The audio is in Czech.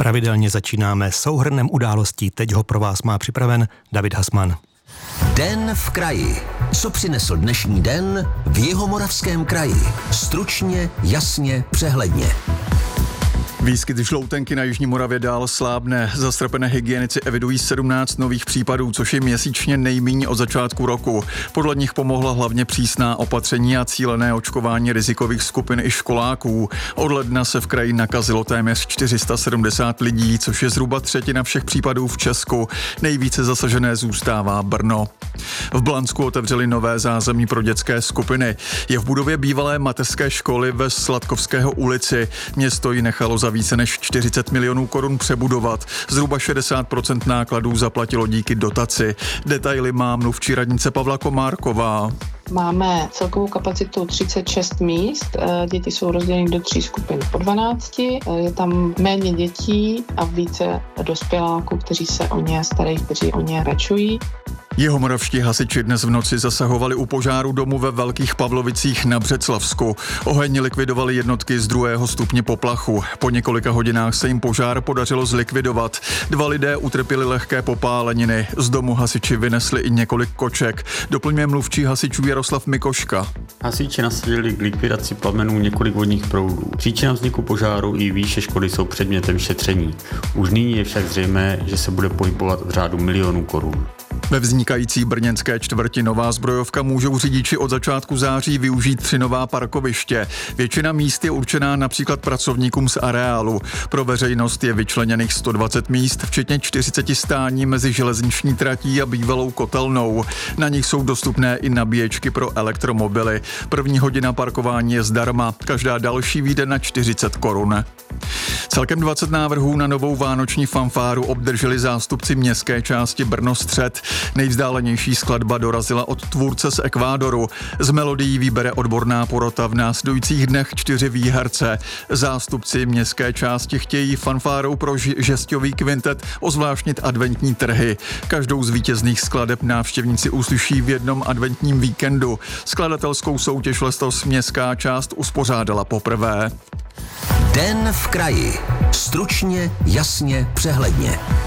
Pravidelně začínáme souhrnem událostí. Teď ho pro vás má připraven David Hasman. Den v kraji. Co přinesl dnešní den v Jihomoravském kraji? Stručně, jasně, přehledně. Výskyt žloutenky na Jižní Moravě dál slábne. Zastrpené hygienici evidují 17 nových případů, což je měsíčně nejméně od začátku roku. Podle nich pomohla hlavně přísná opatření a cílené očkování rizikových skupin i školáků. Od ledna se v kraji nakazilo téměř 470 lidí, což je zhruba třetina všech případů v Česku. Nejvíce zasažené zůstává Brno. V Blansku otevřeli nové zázemí pro dětské skupiny. Je v budově bývalé mateřské školy ve Sladkovského ulici. Město ji nechalo za více než 40 milionů korun přebudovat. Zhruba 60% nákladů zaplatilo díky dotaci. Detaily má mluvčí radnice Pavla Komárková. Máme celkovou kapacitu 36 míst, děti jsou rozděleny do 3 skupin po 12, je tam méně dětí a více dospěláků, kteří se o ně starají, kteří o ně pečují. Jihomoravští hasiči dnes v noci zasahovali u požáru domu ve Velkých Pavlovicích na Břeclavsku. Oheň likvidovali jednotky z 2. stupně poplachu. Po několika hodinách se jim požár podařilo zlikvidovat. 2 lidé utrpěli lehké popáleniny. Z domu hasiči vynesli i několik koček. Doplňuje mluvčí hasičů Jaroslav Mikoška. Hasiči nasadili k likvidaci plamenů několik vodních proudů. Příčina vzniku požáru i výše škody jsou předmětem šetření. Už nyní je však zřejmé, že se bude pohybovat v řádu milionů korun. Ve vznikající brněnské čtvrti Nová Zbrojovka můžou řidiči od začátku září využít 3 nová parkoviště. Většina míst je určená například pracovníkům z areálu. Pro veřejnost je vyčleněných 120 míst, včetně 40 stání mezi železniční tratí a bývalou kotelnou. Na nich jsou dostupné i nabíječky pro elektromobily. První hodina parkování je zdarma, každá další vyjde na 40 korun. Celkem 20 návrhů na novou vánoční fanfáru obdrželi zástupci městské části Brno Střed. Nejvzdálenější skladba dorazila od tvůrce z Ekvádoru. Z melodií vybere odborná porota v následujících dnech 4 výherce. Zástupci městské části chtějí fanfárou pro žesťový kvintet ozvláštnit adventní trhy. Každou z vítězných skladeb návštěvníci uslyší v jednom adventním víkendu. Skladatelskou soutěž letos městská část uspořádala poprvé. Den v kraji. Stručně, jasně, přehledně.